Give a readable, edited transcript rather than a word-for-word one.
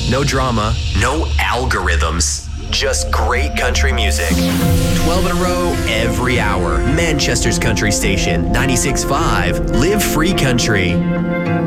no drama, no algorithms. Just great country music. 12 in a row, every hour. Manchester's country station, 96.5. Live Free Country.